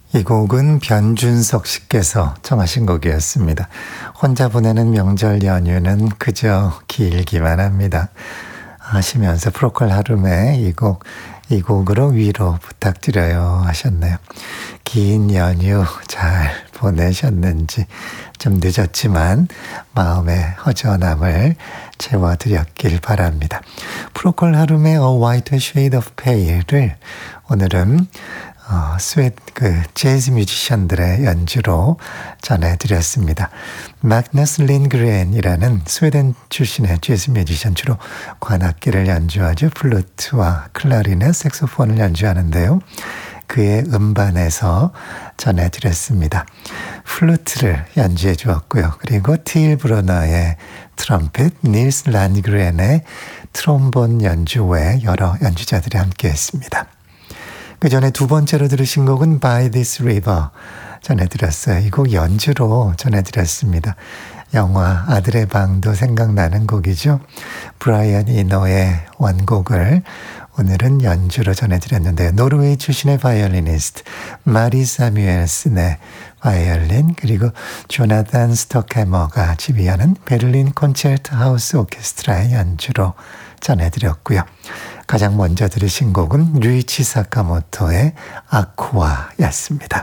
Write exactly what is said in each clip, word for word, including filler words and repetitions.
이 곡은 변준석 씨께서 청하신 곡이었습니다. 혼자 보내는 명절 연휴는 그저 길기만 합니다 하시면서 프로콜 하룸의 이 곡, 이 곡으로 위로 부탁드려요 하셨네요. 긴 연휴 잘 보내셨는지 좀 늦었지만 마음의 허전함을 채워드렸길 바랍니다. 프로콜 하룸의 A White Shade of Pale를 오늘은 어, 스웨 그 재즈 뮤지션들의 연주로 전해드렸습니다. 마그너스 린그렌이라는 스웨덴 출신의 재즈 뮤지션, 주로 관악기를 연주하죠. 플루트와 클라리넷, 색소폰을 연주하는데요. 그의 음반에서 전해드렸습니다. 플루트를 연주해 주었고요. 그리고 틸 브로너의 트럼펫, 닐스 란그렌의 트롬본 연주 외 여러 연주자들이 함께했습니다. 그 전에 두 번째로 들으신 곡은 By This River 전해드렸어요. 이 곡 연주로 전해드렸습니다. 영화 아들의 방도 생각나는 곡이죠. 브라이언 이노의 원곡을 오늘은 연주로 전해드렸는데요. 노르웨이 출신의 바이올리니스트 마리 사뮤엘슨의 바이올린, 그리고 조나단 스토케머가 지휘하는 베를린 콘체르트 하우스 오케스트라의 연주로 전해드렸고요. 가장 먼저 들으신 곡은 류이치 사카모토의 아쿠아였습니다.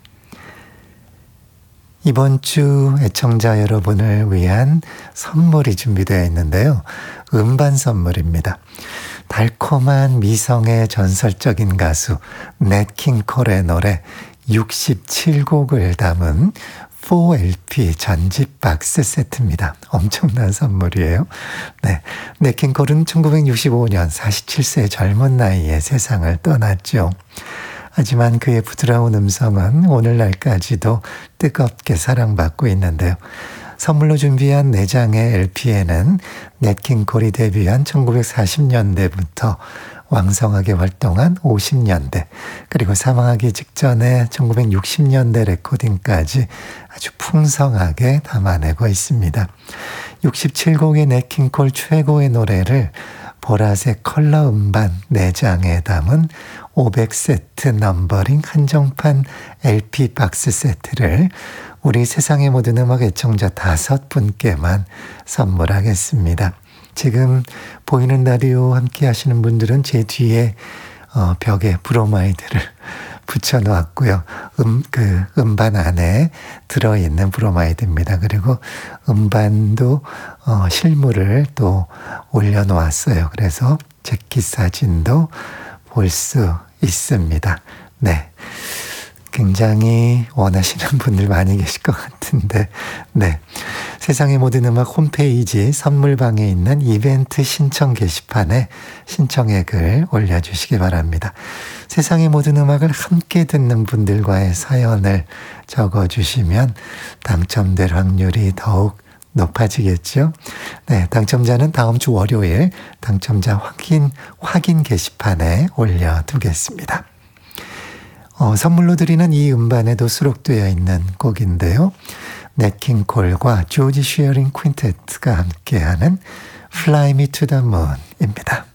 이번 주 애청자 여러분을 위한 선물이 준비되어 있는데요. 음반 선물입니다. 달콤한 미성의 전설적인 가수 넷 킹 콜의 노래 육십칠 곡을 담은 사 엘피 전집 박스 세트입니다. 엄청난 선물이에요. 네, 넷 킹 콜은 천구백육십오 년 사십칠 세의 젊은 나이에 세상을 떠났죠. 하지만 그의 부드러운 음성은 오늘날까지도 뜨겁게 사랑받고 있는데요. 선물로 준비한 네 장의 엘피에는 넷 킹 콜이 데뷔한 천구백사십 년대부터 왕성하게 활동한 오십 년대, 그리고 사망하기 직전에 천구백육십 년대 레코딩까지 아주 풍성하게 담아내고 있습니다. 육십칠 곡의 넷 킹 콜 최고의 노래를 보라색 컬러 음반 네 장에 담은 오백 세트 넘버링 한정판 엘피 박스 세트를 우리 세상의 모든 음악 애청자 다섯 분께만 선물하겠습니다. 지금 보이는 라디오 함께 하시는 분들은 제 뒤에 어, 벽에 브로마이드를 붙여놓았고요. 음, 그 음반 안에 들어있는 브로마이드입니다. 그리고 음반도 어, 실물을 또 올려놓았어요. 그래서 재킷 사진도 볼 수 있습니다. 네. 굉장히 원하시는 분들 많이 계실 것 같은데, 네. 세상의 모든 음악 홈페이지 선물방에 있는 이벤트 신청 게시판에 신청의 글 올려주시기 바랍니다. 세상의 모든 음악을 함께 듣는 분들과의 사연을 적어주시면 당첨될 확률이 더욱 높아지겠죠. 네, 당첨자는 다음 주 월요일 당첨자 확인, 확인 게시판에 올려두겠습니다. 어, 선물로 드리는 이 음반에도 수록되어 있는 곡인데요. 넷 킹 콜과 조지 쉐어링 퀸테트가 함께하는 Fly Me to the Moon입니다.